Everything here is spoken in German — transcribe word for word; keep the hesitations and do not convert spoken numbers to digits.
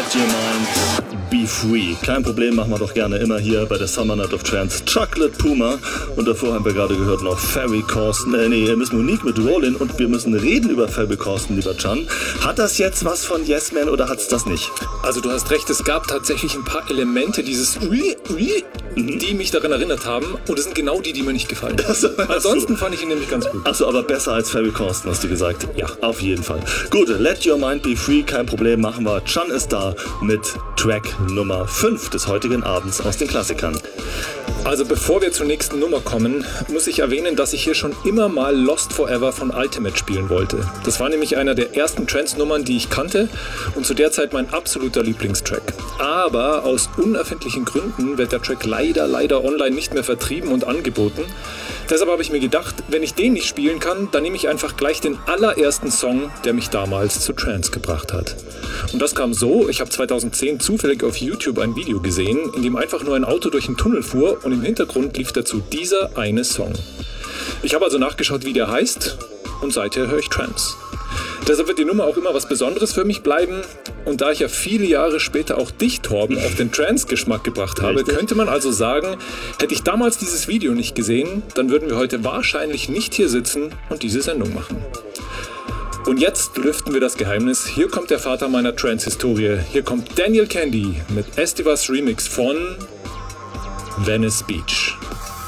Your Mind Be Free. Kein Problem, machen wir doch gerne immer hier bei der Summer Night of Trance. Chocolate Puma. Und davor haben wir gerade gehört noch Ferry Corsten, äh, nee, Miss Monique mit Rollin. Und wir müssen reden über Ferry Corsten, lieber Can. Hat das jetzt was von Yes Man oder hat es das nicht? Also du hast recht, es gab tatsächlich ein paar Elemente dieses Ui, Ui, mhm. die mich daran erinnert haben. Und das sind genau die, die mir nicht gefallen. Also, Ansonsten fand ich ihn nämlich ganz gut. Achso, aber besser als Ferry Corsten, hast du gesagt? Ja, auf jeden Fall. Gut, Let Your Mind Be Free, kein Problem, machen wir. Can ist da mit Track Nummer fünf des heutigen Abends aus den Klassikern. Also bevor wir zur nächsten Nummer kommen, muss ich erwähnen, dass ich hier schon immer mal Lost Forever von Ultimate spielen wollte. Das war nämlich einer der ersten Trance-Nummern, die ich kannte und zu der Zeit mein absoluter Lieblingstrack. Aber aus unerfindlichen Gründen wird der Track leider, leider online nicht mehr vertrieben und angeboten. Deshalb habe ich mir gedacht, wenn ich den nicht spielen kann, dann nehme ich einfach gleich den allerersten Song, der mich damals zu Trance gebracht hat. Und das kam so, ich habe zweitausendzehn zufällig auf YouTube ein Video gesehen, in dem einfach nur ein Auto durch einen Tunnel fuhr und im Hintergrund lief dazu dieser eine Song. Ich habe also nachgeschaut, wie der heißt und seither höre ich Trance. Deshalb wird die Nummer auch immer was Besonderes für mich bleiben. Und da ich ja viele Jahre später auch dich, Torben, auf den Trance-Geschmack gebracht habe, Richtig? könnte man also sagen, hätte ich damals dieses Video nicht gesehen, dann würden wir heute wahrscheinlich nicht hier sitzen und diese Sendung machen. Und jetzt lüften wir das Geheimnis. Hier kommt der Vater meiner Trance-Historie. Hier kommt Daniel Kandi mit Estivas Remix von Venice Beach.